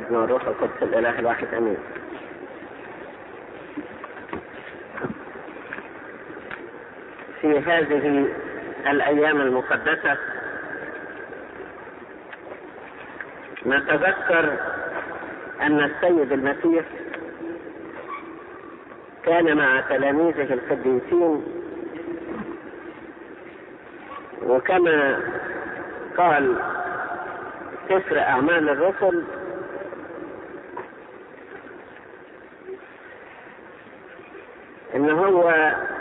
والابن والروح القدس الإله الواحد أمين. في هذه الأيام المقدسة نتذكر أن السيد المسيح كان مع تلاميذه القديسين، وكما قال سفر أعمال الرسل إن هو